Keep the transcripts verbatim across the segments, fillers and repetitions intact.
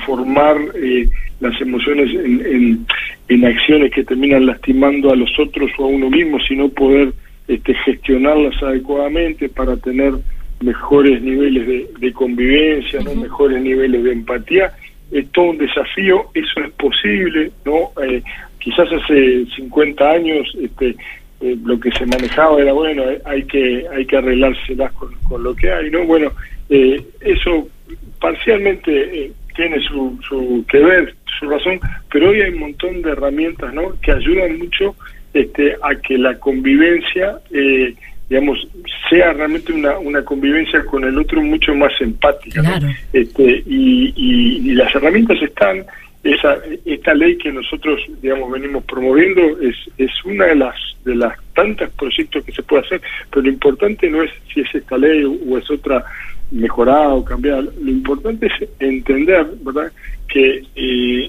transformar eh, las emociones en, en, en acciones que terminan lastimando a los otros o a uno mismo, sino poder este, gestionarlas adecuadamente para tener mejores niveles de, de convivencia, ¿no? Uh-huh. Mejores niveles de empatía. Es todo un desafío, eso es posible, ¿no? Eh, quizás hace cincuenta años este, eh, lo que se manejaba era, bueno, eh, hay que hay que arreglárselas con, con lo que hay, ¿no? Bueno, eh, eso parcialmente eh, tiene su, su que ver, su razón, pero hoy hay un montón de herramientas, ¿no?, que ayudan mucho este, a que la convivencia, eh, digamos, sea realmente una, una convivencia con el otro mucho más empática, claro. ¿no? Este, y, y, y las herramientas están. Esa, esta ley que nosotros, digamos, venimos promoviendo es es una de las de las tantas proyectos que se puede hacer, pero lo importante no es si es esta ley o es otra mejorada o cambiada. Lo importante es entender, ¿verdad?, que eh,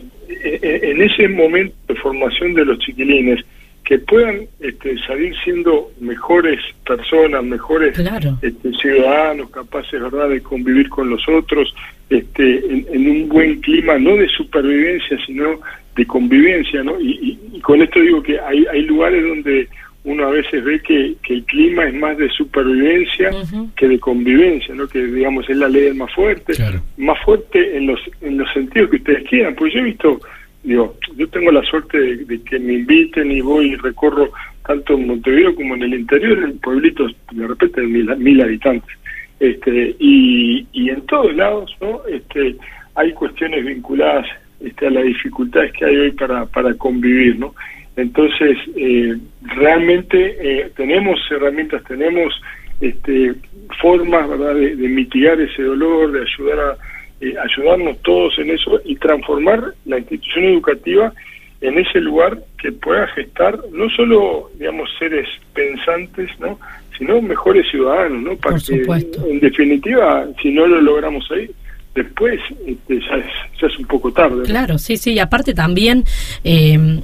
en ese momento de formación de los chiquilines, que puedan este, salir siendo mejores personas, mejores claro. este, ciudadanos, capaces, ¿verdad?, de convivir con los otros, este, en, en un buen clima, no de supervivencia, sino de convivencia, ¿no? Y, y, y con esto digo que hay, hay lugares donde uno a veces ve que, que el clima es más de supervivencia uh-huh. que de convivencia, ¿no? Que, digamos, es la ley del más fuerte, claro. más fuerte en los en los sentidos que ustedes quieran, porque yo he visto, digo, yo tengo la suerte de, de que me inviten y voy y recorro tanto en Montevideo como en el interior, en pueblitos de repente de mil, mil habitantes, este, y, y en todos lados, ¿no? Este, hay cuestiones vinculadas este, a las dificultades que hay hoy para, para convivir, ¿no? Entonces, eh, realmente eh, tenemos herramientas, tenemos este, formas, ¿verdad?, de, de mitigar ese dolor, de ayudar a Eh, ayudarnos todos en eso y transformar la institución educativa en ese lugar que pueda gestar no solo, digamos, seres pensantes, ¿no?, sino mejores ciudadanos, ¿no? Para Por supuesto. Que, en definitiva, si no lo logramos ahí, después este, ya, es, ya es un poco tarde, ¿no? Claro, sí, sí, y aparte también eh,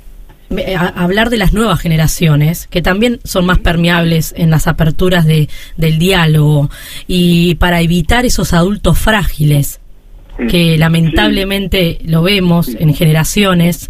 a, hablar de las nuevas generaciones, que también son más permeables en las aperturas de, del diálogo, y para evitar esos adultos frágiles, que lamentablemente sí. lo vemos sí. en generaciones,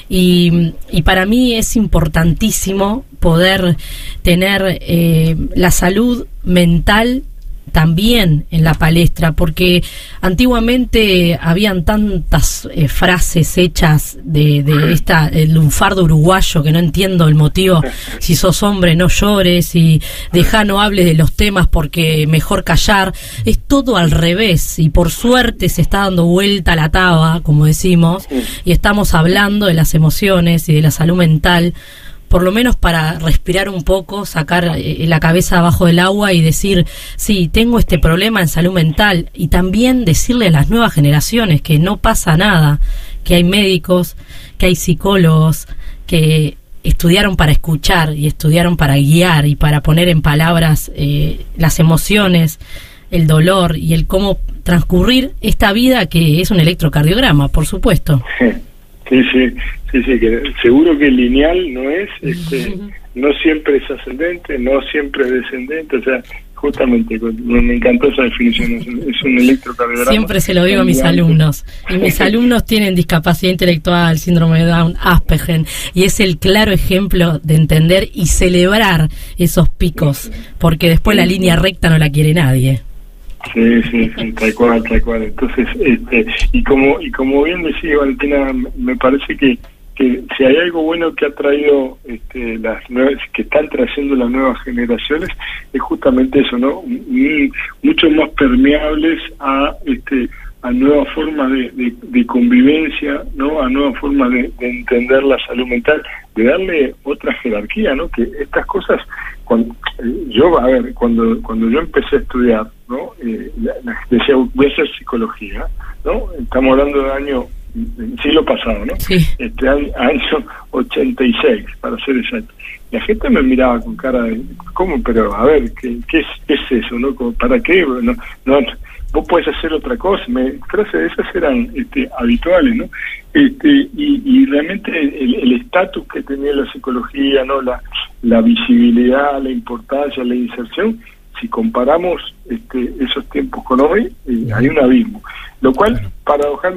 y, y para mí es importantísimo poder tener eh, la salud mental también en la palestra, porque antiguamente habían tantas eh, frases hechas de, de esta el lunfardo uruguayo, que no entiendo el motivo: si sos hombre no llores, y dejá no hables de los temas porque mejor callar. Es todo al revés, y por suerte se está dando vuelta la taba, como decimos, y estamos hablando de las emociones y de la salud mental, por lo menos para respirar un poco, sacar eh, la cabeza abajo del agua y decir, sí, tengo este problema en salud mental, y también decirle a las nuevas generaciones que no pasa nada, que hay médicos, que hay psicólogos, que estudiaron para escuchar y estudiaron para guiar y para poner en palabras eh, las emociones, el dolor y el cómo transcurrir esta vida, que es un electrocardiograma, por supuesto. Sí, sí, sí, sí, que seguro que lineal no es, este, no siempre es ascendente, no siempre es descendente, o sea, justamente, me encantó esa definición, es un, es un electrocardiograma. Siempre se lo digo a mis alumnos, y mis alumnos tienen discapacidad intelectual, síndrome de Down, Asperger, y es el claro ejemplo de entender y celebrar esos picos, porque después la línea recta no la quiere nadie. Sí, sí, sí, tal cual, tal cual. Entonces, este, y como y como bien decía Valentina, me parece que, que si hay algo bueno que ha traído este, las nuevas, que están trayendo las nuevas generaciones, es justamente eso, ¿no? M- mucho más permeables a este a nuevas formas de, de, de convivencia, ¿no? A nuevas formas de, de entender la salud mental, de darle otra jerarquía, ¿no? Que estas cosas, cuando yo, a ver, cuando cuando yo empecé a estudiar, ¿no? Eh, decía, voy a hacer psicología, ¿no? Estamos hablando del año, del siglo pasado, ¿no? Sí. Este año, año ochenta y seis, para ser exacto. La gente me miraba con cara de, ¿cómo? Pero, a ver, ¿qué, qué, es, qué es eso, no? ¿Para qué? No, no, vos podés hacer otra cosa. Me, frases de esas eran este, habituales, ¿no? Este, y, y realmente el estatus que tenía la psicología, ¿no? La, la visibilidad, la importancia, la inserción, si comparamos este, esos tiempos con hoy, eh, hay un abismo. Lo cual, paradojalmente,